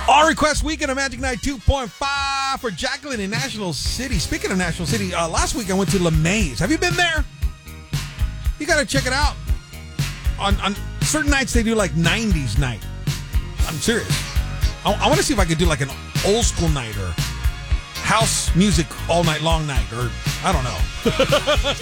All Request Weekend of Magic Night 2.5 for Jacqueline in National City. Speaking of National City, last week I went to LeMaze. Have you been there? You got to check it out. On certain nights they do like 90s night. I'm serious. I want to see if I could do like an old school night or house music all night long night, or I don't know.